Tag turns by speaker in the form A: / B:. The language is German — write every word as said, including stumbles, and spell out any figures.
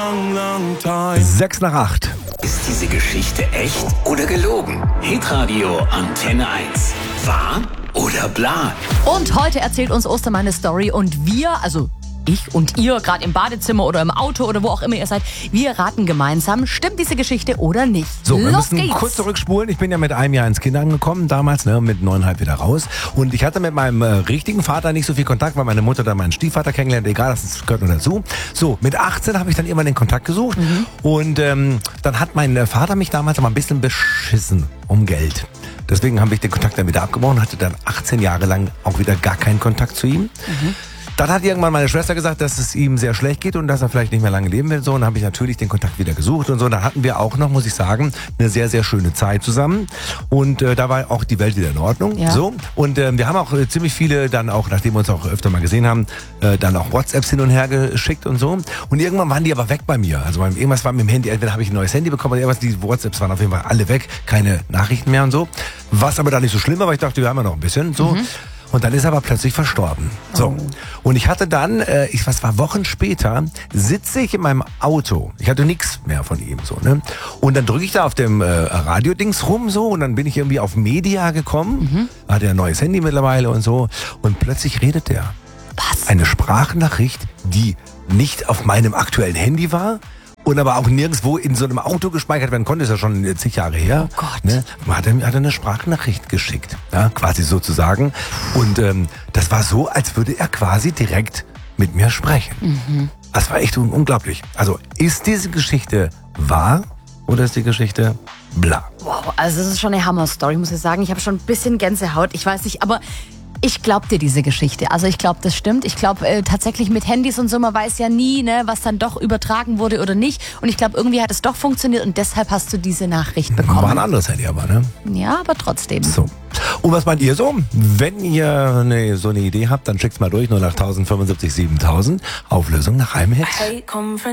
A: long, long time.
B: Sechs nach acht.
C: Ist diese Geschichte echt oder gelogen? Hitradio Antenne eins. Wahr oder bla?
D: Und heute erzählt uns Ostermann eine Story und wir, also ich und ihr, gerade im Badezimmer oder im Auto oder wo auch immer ihr seid, wir raten gemeinsam, stimmt diese Geschichte oder nicht?
B: So, wir
D: Los
B: müssen
D: geht's.
B: kurz zurückspulen. Ich bin ja mit einem Jahr ins Kindergarten gekommen, damals, ne, mit neuneinhalb wieder raus. Und ich hatte mit meinem äh, richtigen Vater nicht so viel Kontakt, weil meine Mutter dann meinen Stiefvater kennengelernt. Egal, das gehört nur dazu. So, mit achtzehn habe ich dann irgendwann den Kontakt gesucht. Mhm. Und ähm, dann hat mein äh, Vater mich damals aber ein bisschen beschissen um Geld. Deswegen habe ich den Kontakt dann wieder abgebrochen, hatte dann achtzehn Jahre lang auch wieder gar keinen Kontakt zu ihm. Mhm. Dann hat irgendwann meine Schwester gesagt, dass es ihm sehr schlecht geht und dass er vielleicht nicht mehr lange leben will. So, und dann habe ich natürlich den Kontakt wieder gesucht und so. Und dann hatten wir auch noch, muss ich sagen, eine sehr, sehr schöne Zeit zusammen. Und äh, da war auch die Welt wieder in Ordnung. Ja. So. Und äh, wir haben auch äh, ziemlich viele dann auch, nachdem wir uns auch öfter mal gesehen haben, äh, dann auch WhatsApps hin und her geschickt und so. Und irgendwann waren die aber weg bei mir. Also irgendwas war mit dem Handy, entweder habe ich ein neues Handy bekommen oder irgendwas, die WhatsApps waren auf jeden Fall alle weg. Keine Nachrichten mehr und so. Was aber da nicht so schlimm war, weil ich dachte, wir haben ja noch ein bisschen. So. Mhm. Und dann ist er aber plötzlich verstorben. So. Oh. Und ich hatte dann, äh, ich was war Wochen später, sitze ich in meinem Auto. Ich hatte nichts mehr von ihm so, ne? Und dann drücke ich da auf dem äh, Radiodings rum so und dann bin ich irgendwie auf Media gekommen. Mhm. Hat er ein neues Handy mittlerweile und so. Und plötzlich redet er.
D: Was?
B: Eine Sprachnachricht, die nicht auf meinem aktuellen Handy war. Und aber auch nirgendwo in so einem Auto gespeichert werden konnte, ist ja schon zig Jahre her.
D: Oh Gott.
B: Ne? Hat, er, hat er eine Sprachnachricht geschickt, ja, quasi sozusagen. Und ähm, das war so, als würde er quasi direkt mit mir sprechen. Mhm. Das war echt un- unglaublich. Also ist diese Geschichte wahr oder ist die Geschichte bla?
D: Wow, also das ist schon eine Hammer-Story, muss ich sagen. Ich habe schon ein bisschen Gänsehaut, ich weiß nicht, aber ich glaube dir diese Geschichte. Also ich glaube, das stimmt. Ich glaube äh, tatsächlich mit Handys und so, man weiß ja nie, ne, was dann doch übertragen wurde oder nicht. Und ich glaube, irgendwie hat es doch funktioniert und deshalb hast du diese Nachricht bekommen.
B: War ein anderes Handy aber, ne?
D: Ja, aber trotzdem.
B: So. Und was meint ihr so? Wenn ihr ne, so eine Idee habt, dann schickt's mal durch. null acht fünfundsiebzig siebentausend. Auflösung nach einem Hit.